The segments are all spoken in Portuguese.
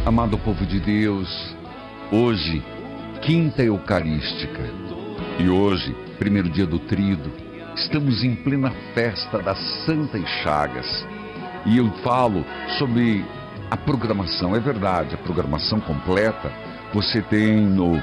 Amado povo de Deus, hoje, quinta eucarística, e hoje, primeiro dia do Tríduo, estamos em plena festa das Santas Chagas, e eu falo sobre a programação. É verdade, a programação completa você tem no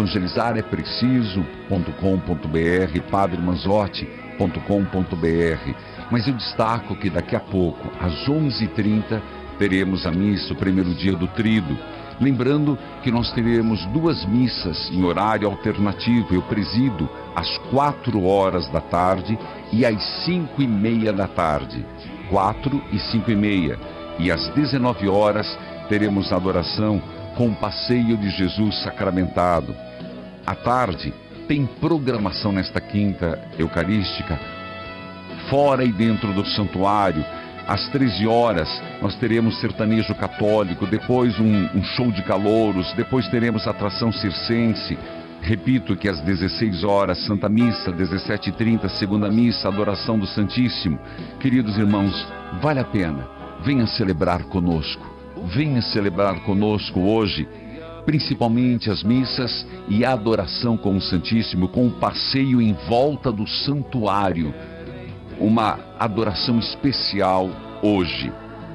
evangelizarepreciso.com.br, padremanzotti.com.br, mas eu destaco que daqui a pouco, às 11h30, teremos a missa, o primeiro dia do Tríduo. Lembrando que nós teremos duas missas em horário alternativo. Eu presido às 4h da tarde e às 5h30 da tarde. 4 e 5h30. E às 19h teremos a adoração com o passeio de Jesus sacramentado. À tarde tem programação nesta quinta eucarística, fora e dentro do santuário. Às 13h nós teremos sertanejo católico, depois um show de calouros, depois teremos atração circense. Repito que às 16h, Santa Missa, 17h30, Segunda Missa, Adoração do Santíssimo. Queridos irmãos, vale a pena, venha celebrar conosco. Venha celebrar conosco hoje, principalmente as missas e a adoração com o Santíssimo, com o passeio em volta do santuário. Uma adoração especial hoje.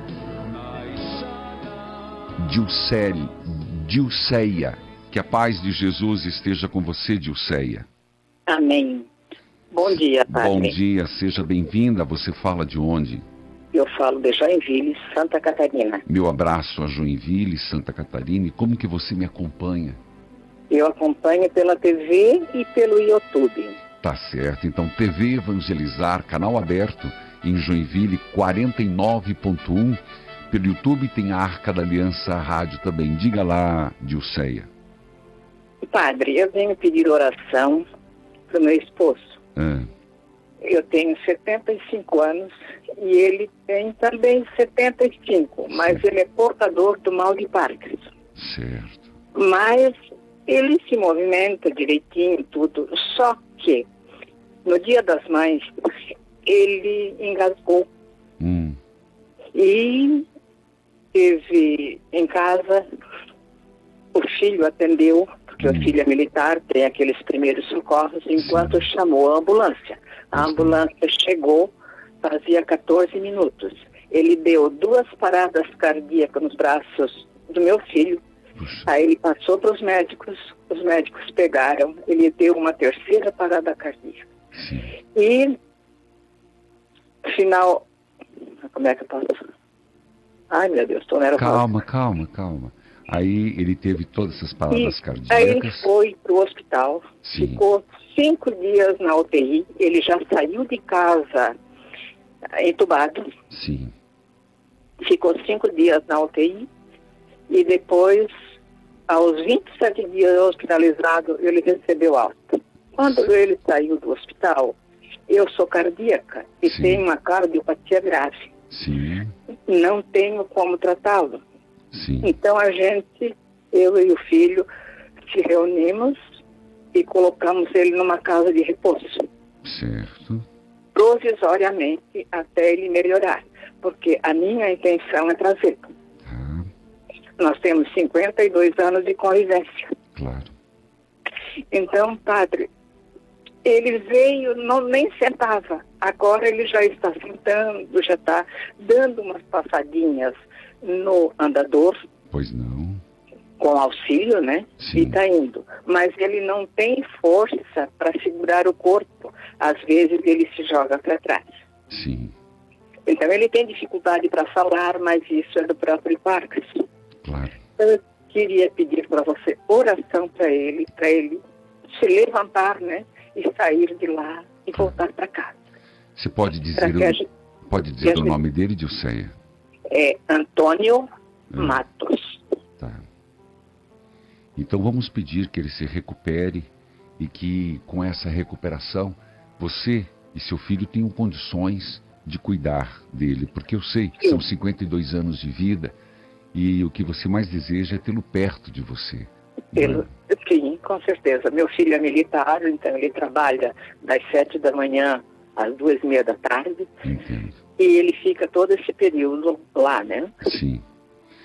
Dilceia, que a paz de Jesus esteja com você, Dilceia. Amém. Bom dia, padre. Bom dia, seja bem-vinda. Você fala de onde? Eu falo de Joinville, Santa Catarina. Meu abraço a Joinville, Santa Catarina. E como que você me acompanha? Eu acompanho pela TV e pelo YouTube. Tá certo. Então, TV Evangelizar, canal aberto em Joinville, 49.1. Pelo YouTube tem a Arca da Aliança Rádio também. Diga lá, Dilceia. Padre, eu venho pedir oração para o meu esposo. Eu tenho 75 anos e ele tem também 75, mas certo. Ele é portador do mal de Parkinson. Certo. Mas ele se movimenta direitinho, tudo, só que no Dia das Mães ele engasgou e teve em casa, o filho atendeu, porque o filho é militar, tem aqueles primeiros socorros, enquanto chamou a ambulância. A ambulância chegou, fazia 14 minutos. Ele deu 2 paradas cardíacas nos braços do meu filho. Aí ele passou para os médicos pegaram, ele deu uma 3ª parada cardíaca. Sim. E, final, como é que eu posso? Ai, meu Deus, estou nervosa. Calma. Aí ele teve todas essas paradas cardíacas. Aí ele foi para o hospital, Sim. Ficou 5 dias na UTI, ele já saiu de casa entubado. Sim. Ficou 5 dias na UTI e depois, aos 27 dias hospitalizado, ele recebeu alta. Quando ele saiu do hospital, eu sou cardíaca e Sim. tenho uma cardiopatia grave. Sim. Não tenho como tratá-lo. Sim. Então eu e o filho, se reunimos e colocamos ele numa casa de repouso. Certo. Provisoriamente até ele melhorar. Porque a minha intenção é trazê-lo. Tá. Nós temos 52 anos de convivência. Claro. Então, padre, ele veio, nem sentava. Agora ele já está sentando, já está dando umas passadinhas no andador. Pois não. Com auxílio, né? Sim. E está indo. Mas ele não tem força para segurar o corpo. Às vezes ele se joga para trás. Sim. Então ele tem dificuldade para falar, mas isso é do próprio Parkinson. Claro. Eu queria pedir para você oração para ele se levantar, né? E sair de lá e voltar para casa. Você pode dizer o nome dele, Dilceia? É Antônio Matos. Tá. Então vamos pedir que ele se recupere e que com essa recuperação você e seu filho tenham condições de cuidar dele, porque eu sei que são 52 anos de vida e o que você mais deseja é tê-lo perto de você. Sim, com certeza. Meu filho é militar, então ele trabalha das 7 da manhã às 2h30 da tarde. Entendo. E ele fica todo esse período lá, né? Sim.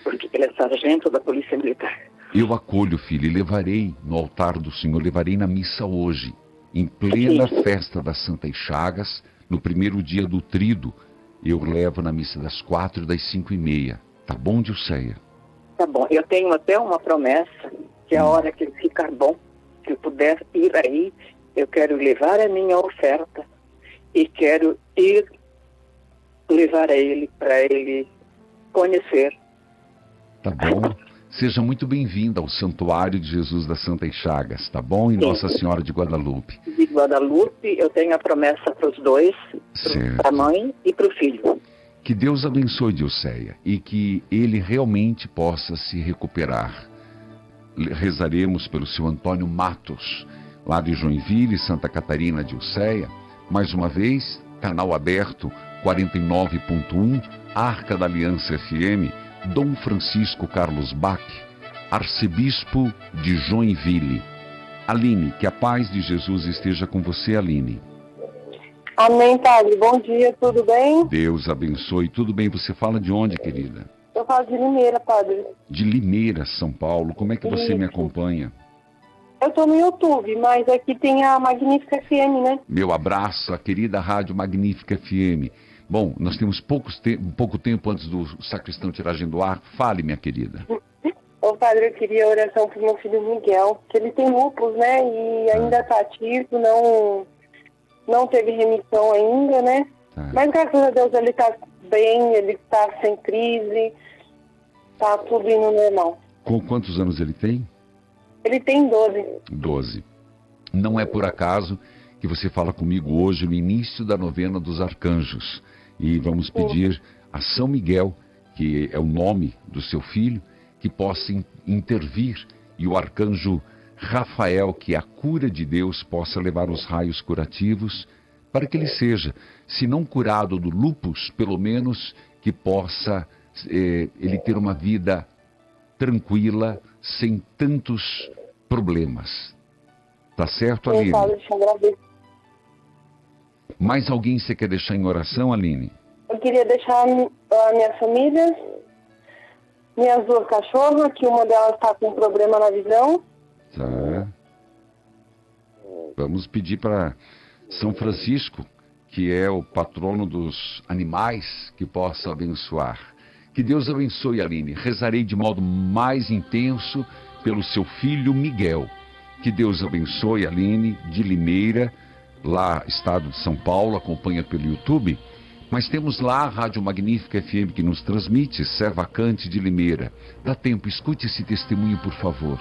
porque ele é sargento da Polícia Militar. Eu acolho, filho, e levarei no altar do Senhor, levarei na missa hoje, em plena festa das Santas Chagas, no primeiro dia do Tríduo, eu levo na missa das 4 e das 5h30. Tá bom, Dilceia? Tá bom. Eu tenho até uma promessa, que a hora que ficar bom, que eu puder ir aí, eu quero levar a minha oferta e quero ir levar a ele, para ele conhecer. Tá bom. Seja muito bem-vinda ao Santuário de Jesus das Santas Chagas, tá bom? E Nossa Senhora de Guadalupe. De Guadalupe, eu tenho a promessa para os dois, para a mãe e para o filho. Que Deus abençoe Dilceia e que ele realmente possa se recuperar. Rezaremos pelo seu Antônio Matos, lá de Joinville, Santa Catarina, Dilceia. Mais uma vez, canal aberto 49.1, Arca da Aliança FM, Dom Francisco Carlos Bach, arcebispo de Joinville. Aline, que a paz de Jesus esteja com você, Aline. Amém, padre. Bom dia, tudo bem? Deus abençoe. Tudo bem? Você fala de onde, querida? Eu falo de Limeira, padre. De Limeira, São Paulo. Como é que você me acompanha? Eu tô no YouTube, mas aqui tem a Magnífica FM, né? Meu abraço, a querida Rádio Magnífica FM. Bom, nós temos pouco tempo antes do sacristão tiragem do ar. Fale, minha querida. Ô, padre, eu queria oração pro meu filho Miguel, que ele tem lúpus, né? E ainda tá ativo, não teve remissão ainda, né? Mas graças a Deus ele tá bem, ele tá sem crise, tá tudo indo normal. Com quantos anos ele tem? Ele tem 12. 12. Não é por acaso que você fala comigo hoje no início da novena dos arcanjos. E vamos pedir a São Miguel, que é o nome do seu filho, que possa intervir, e o arcanjo Rafael, que é a cura de Deus, possa levar os raios curativos para que ele seja, se não curado do lúpus, pelo menos que possa ele ter uma vida tranquila, sem tantos problemas. Tá certo, Aline? Mais alguém você quer deixar em oração, Aline? Eu queria deixar a minha família, minhas 2 cachorras, que uma delas está com problema na visão. Tá. Vamos pedir para São Francisco, que é o patrono dos animais, que possa abençoar. Que Deus abençoe, Aline. Rezarei de modo mais intenso pelo seu filho Miguel. Que Deus abençoe, Aline, de Limeira, lá, estado de São Paulo, acompanha pelo YouTube. Mas temos lá a Rádio Magnífica FM que nos transmite, Servacante de Limeira. Dá tempo, escute esse testemunho, por favor.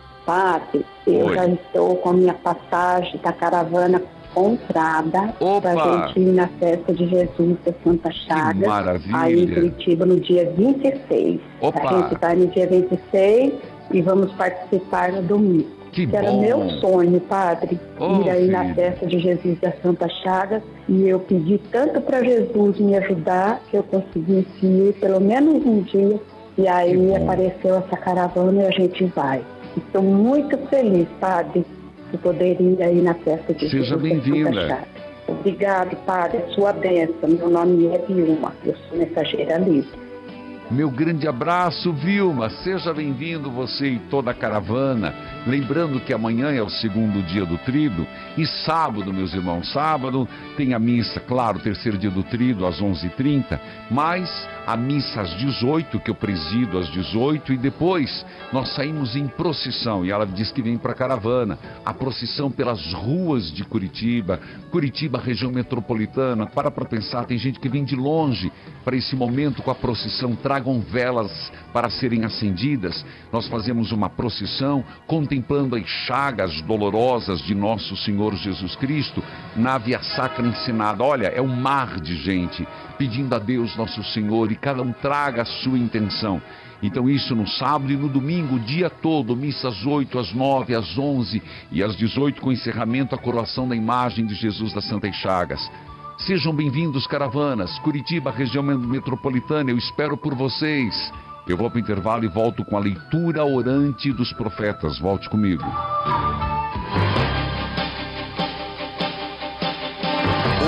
Padre, eu já estou com a minha passagem da caravana comprada para a gente ir na festa de Jesus da Santa Chagas, aí em Curitiba, no dia 26. A gente vai no dia 26 e vamos participar no domingo. Que era bom. Meu sonho, padre, ir aí na festa de Jesus da Santa Chagas, e eu pedi tanto para Jesus me ajudar que eu consegui ir pelo menos um dia, e aí apareceu essa caravana e a gente vai. Estou muito feliz, padre, de poder ir aí na festa de Jesus. Seja bem-vinda. Obrigado, padre, a sua bênção. Meu nome é Vilma, eu sou mensageira livre. Meu grande abraço, Vilma. Seja bem-vindo, você e toda a caravana. Lembrando que amanhã é o segundo dia do Tríduo e sábado, meus irmãos, sábado tem a missa, claro, terceiro dia do Tríduo às 11h30, mas a missa às 18, que eu presido às 18, e depois nós saímos em procissão, e ela diz que vem para a caravana, a procissão pelas ruas de Curitiba, região metropolitana. Para pensar, tem gente que vem de longe para esse momento com a procissão, tragam velas para serem acendidas. Nós fazemos uma procissão contemplando as chagas dolorosas de nosso Senhor Jesus Cristo na Via Sacra ensinada. Olha, é um mar de gente pedindo a Deus nosso Senhor, e cada um traga a sua intenção. Então isso no sábado e no domingo, o dia todo, missa às 8, às 9, às 11 e às 18, com encerramento, a coroação da imagem de Jesus das Santas Chagas. Sejam bem-vindos, caravanas, Curitiba, região metropolitana, eu espero por vocês. Eu vou para o intervalo e volto com a leitura orante dos profetas. Volte comigo. Olá,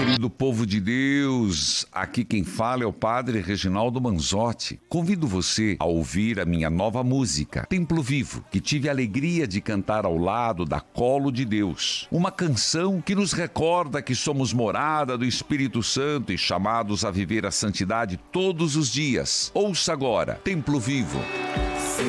querido povo de Deus, aqui quem fala é o Padre Reginaldo Manzotti. Convido você a ouvir a minha nova música, Templo Vivo, que tive a alegria de cantar ao lado da Colo de Deus. Uma canção que nos recorda que somos morada do Espírito Santo e chamados a viver a santidade todos os dias. Ouça agora, Templo Vivo.